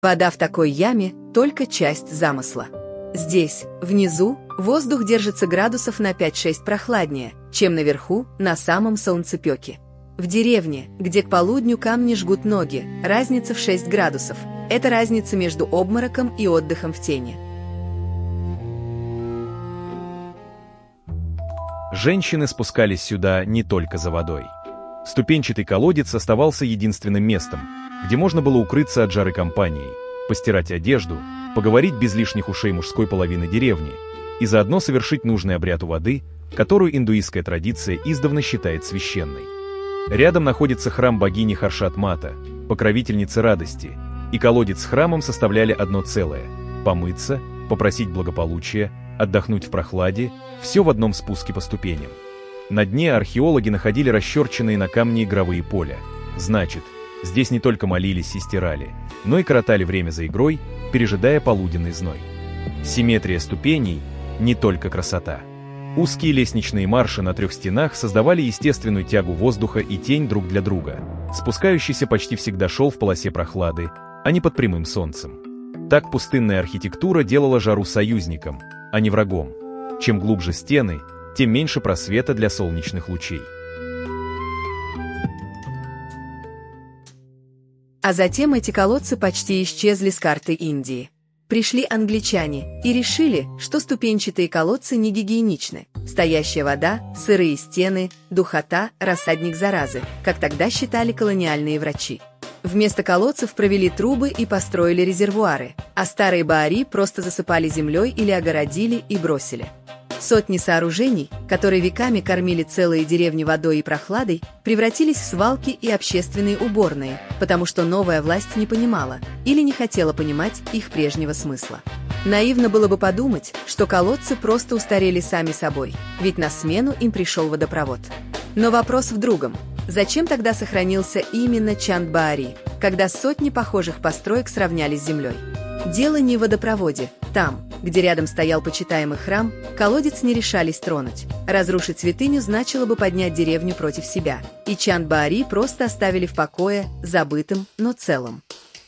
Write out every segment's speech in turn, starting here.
Вода в такой яме – только часть замысла. Здесь, внизу, воздух держится градусов на 5-6 прохладнее, чем наверху, на самом солнцепёке. В деревне, где к полудню камни жгут ноги, разница в 6 градусов. Это разница между обмороком и отдыхом в тени. Женщины спускались сюда не только за водой. Ступенчатый колодец оставался единственным местом, где можно было укрыться от жары компанией, постирать одежду, поговорить без лишних ушей мужской половины деревни и заодно совершить нужный обряд у воды, которую индуистская традиция издавна считает священной. Рядом находится храм богини Харшат-Мата, покровительницы радости, и колодец с храмом составляли одно целое – помыться, попросить благополучия, отдохнуть в прохладе – все в одном спуске по ступеням. На дне археологи находили расчерченные на камне игровые поля. Значит, здесь не только молились и стирали, но и коротали время за игрой, пережидая полуденный зной. Симметрия ступеней – не только красота. Узкие лестничные марши на 3 стенах создавали естественную тягу воздуха и тень друг для друга. Спускающийся почти всегда шел в полосе прохлады, а не под прямым солнцем. Так пустынная архитектура делала жару союзником, а не врагом. Чем глубже стены, тем меньше просвета для солнечных лучей. А затем эти колодцы почти исчезли с карты Индии. Пришли англичане и решили, что ступенчатые колодцы не гигиеничны. Стоящая вода, сырые стены, духота – рассадник заразы, как тогда считали колониальные врачи. Вместо колодцев провели трубы и построили резервуары, а старые баари просто засыпали землей или огородили и бросили. Сотни сооружений, которые веками кормили целые деревни водой и прохладой, превратились в свалки и общественные уборные, потому что новая власть не понимала или не хотела понимать их прежнего смысла. Наивно было бы подумать, что колодцы просто устарели сами собой, ведь на смену им пришел водопровод. Но вопрос в другом. Зачем тогда сохранился именно Чанд-Баари, когда сотни похожих построек сравнялись с землей? Дело не в водопроводе. Там, где рядом стоял почитаемый храм, колодец не решались тронуть. Разрушить святыню значило бы поднять деревню против себя. И Чанд-Баари просто оставили в покое, забытым, но целым.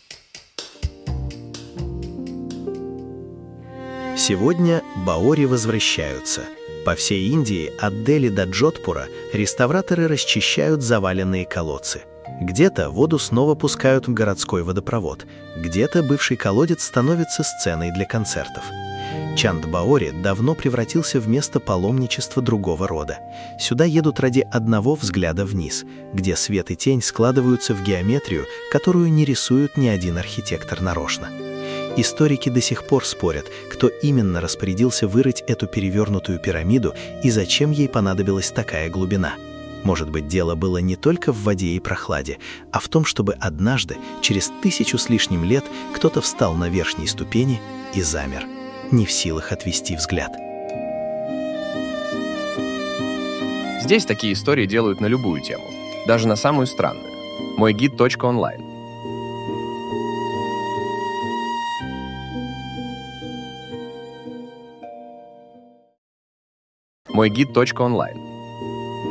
Сегодня баори возвращаются. По всей Индии, от Дели до Джодхпура, реставраторы расчищают заваленные колодцы. Где-то воду снова пускают в городской водопровод, где-то бывший колодец становится сценой для концертов. Чанд-Баори давно превратился в место паломничества другого рода. Сюда едут ради одного взгляда вниз, где свет и тень складываются в геометрию, которую не рисует ни один архитектор нарочно. Историки до сих пор спорят, кто именно распорядился вырыть эту перевернутую пирамиду и зачем ей понадобилась такая глубина. Может быть, дело было не только в воде и прохладе, а в том, чтобы однажды, через 1000 с лишним лет, кто-то встал на верхней ступени и замер, не в силах отвести взгляд. Здесь такие истории делают на любую тему, даже на самую странную. Мойгид.онлайн. Мойгид.онлайн.